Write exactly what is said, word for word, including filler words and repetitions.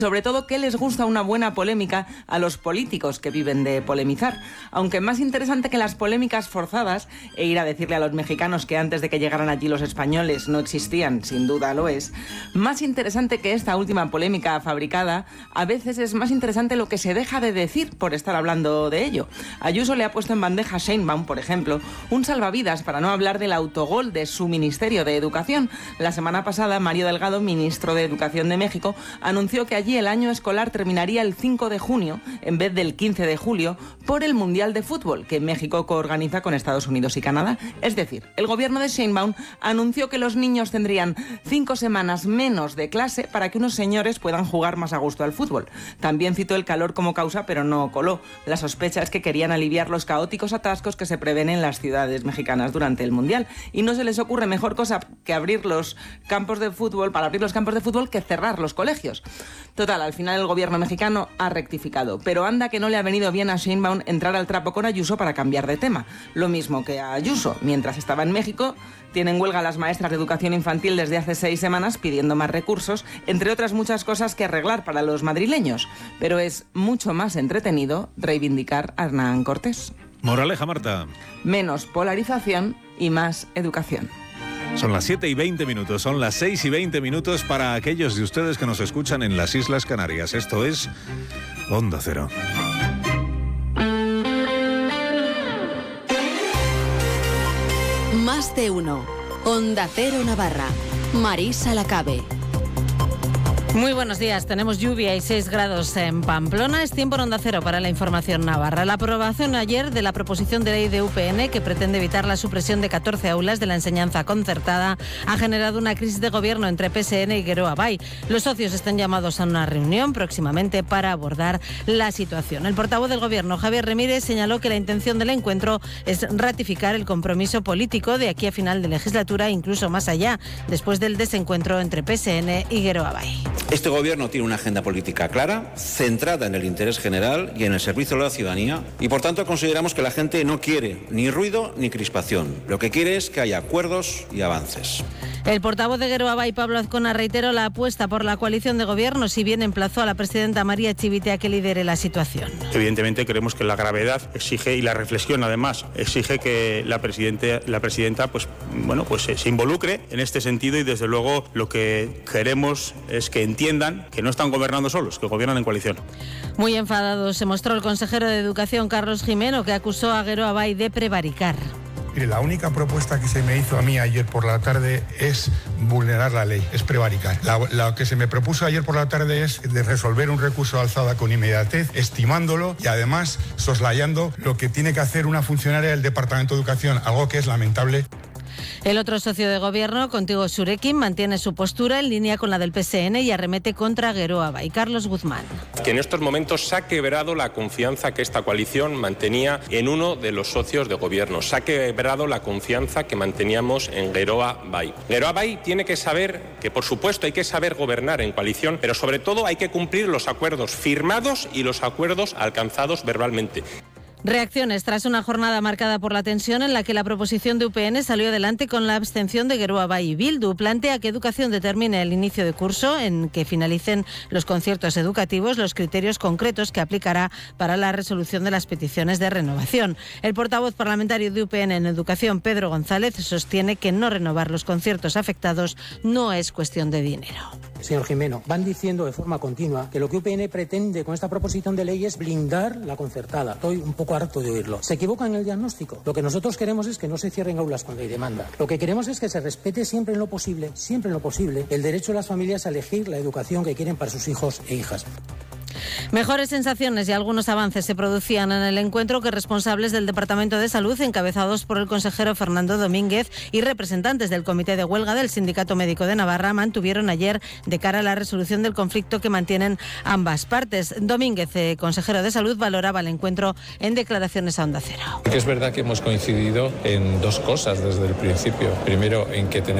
Sobre todo, ¿qué les gusta una buena polémica a los políticos que viven de polemizar? Aunque más interesante que las polémicas forzadas, e ir a decirle a los mexicanos que antes de que llegaran allí los españoles no existían, sin duda lo es, más interesante que esta última polémica fabricada, a veces es más interesante lo que se deja de decir por estar hablando de ello. Ayuso le ha puesto en bandeja a Sheinbaum, por ejemplo, un salvavidas para no hablar del autogol de su Ministerio de Educación. La semana pasada, Mario Delgado, ministro de Educación de México, anunció que allí el año escolar terminaría el cinco de junio en vez del quince de julio por el Mundial de Fútbol que México coorganiza con Estados Unidos y Canadá. Es decir, el gobierno de Sheinbaum anunció que los niños tendrían cinco semanas menos de clase para que unos señores puedan jugar más a gusto al fútbol. También citó el calor como causa, pero no coló. La sospecha es que querían aliviar los caóticos atascos que se prevén en las ciudades mexicanas durante el Mundial. Y no se les ocurre mejor cosa que abrir los campos de fútbol, para abrir los campos de fútbol, que cerrar los colegios. Total, al final el gobierno mexicano ha rectificado, pero anda que no le ha venido bien a Sheinbaum entrar al trapo con Ayuso para cambiar de tema. Lo mismo que a Ayuso. Mientras estaba en México, tienen huelga las maestras de educación infantil desde hace seis semanas pidiendo más recursos, entre otras muchas cosas que arreglar para los madrileños. Pero es mucho más entretenido reivindicar a Hernán Cortés. Moraleja, Marta. Menos polarización y más educación. Son las siete y veinte minutos, son las seis y veinte minutos para aquellos de ustedes que nos escuchan en las Islas Canarias. Esto es Onda Cero. Más de uno. Onda Cero Navarra. Marisa Lacabe. Muy buenos días. Tenemos lluvia y seis grados en Pamplona. Es tiempo en Onda Cero para la información navarra. La aprobación ayer de la proposición de ley de U P N que pretende evitar la supresión de catorce aulas de la enseñanza concertada ha generado una crisis de gobierno entre P S N y Geroa Bai. Los socios están llamados a una reunión próximamente para abordar la situación. El portavoz del gobierno, Javier Remírez, señaló que la intención del encuentro es ratificar el compromiso político de aquí a final de legislatura, incluso más allá, después del desencuentro entre P S N y Geroa Bai. Este gobierno tiene una agenda política clara, centrada en el interés general y en el servicio a la ciudadanía, y por tanto consideramos que la gente no quiere ni ruido ni crispación. Lo que quiere es que haya acuerdos y avances. El portavoz de Geroa Bai, Pablo Azcona, reiteró la apuesta por la coalición de gobierno, si bien emplazó a la presidenta María Chivite a que lidere la situación. Evidentemente creemos que la gravedad exige, y la reflexión además, exige que la, presidente, la presidenta pues, bueno, pues, se involucre en este sentido, y desde luego lo que queremos es que entiendan que no están gobernando solos, que gobiernan en coalición. Muy enfadado se mostró el consejero de Educación, Carlos Jimeno, que acusó a Geroa Bai de prevaricar. Mire, la única propuesta que se me hizo a mí ayer por la tarde es vulnerar la ley, es prevaricar. La, la que se me propuso ayer por la tarde es de resolver un recurso alzada con inmediatez, estimándolo y además soslayando lo que tiene que hacer una funcionaria del Departamento de Educación, algo que es lamentable. El otro socio de gobierno, Contigo Surekin, mantiene su postura en línea con la del P S N y arremete contra Geroa Bai. Carlos Guzmán. Que en estos momentos se ha quebrado la confianza que esta coalición mantenía en uno de los socios de gobierno. Se ha quebrado la confianza que manteníamos en Geroa Bai. Geroa Bai tiene que saber que, por supuesto, hay que saber gobernar en coalición, pero sobre todo hay que cumplir los acuerdos firmados y los acuerdos alcanzados verbalmente. Reacciones tras una jornada marcada por la tensión en la que la proposición de U P N salió adelante con la abstención de Geroa Bai y Bildu. Plantea que Educación determine el inicio de curso en que finalicen los conciertos educativos, los criterios concretos que aplicará para la resolución de las peticiones de renovación. El portavoz parlamentario de U P N en Educación, Pedro González, sostiene que no renovar los conciertos afectados no es cuestión de dinero. Señor Jimeno, van diciendo de forma continua que lo que U P N pretende con esta proposición de ley es blindar la concertada. Estoy un poco harto de oírlo. Se equivocan en el diagnóstico. Lo que nosotros queremos es que no se cierren aulas cuando hay demanda. Lo que queremos es que se respete siempre en lo posible, siempre en lo posible, el derecho de las familias a elegir la educación que quieren para sus hijos e hijas. Mejores sensaciones y algunos avances se producían en el encuentro que responsables del Departamento de Salud, encabezados por el consejero Fernando Domínguez, y representantes del Comité de Huelga del Sindicato Médico de Navarra mantuvieron ayer de cara a la resolución del conflicto que mantienen ambas partes. Domínguez, eh, consejero de Salud, valoraba el encuentro en declaraciones a Onda Cero. Es verdad que hemos coincidido en dos cosas desde el principio. Primero, en que tenemos